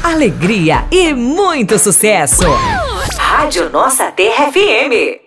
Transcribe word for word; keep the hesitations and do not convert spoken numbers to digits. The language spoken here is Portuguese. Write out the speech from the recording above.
alegria e muito sucesso. Rádio Nossa Terra F M.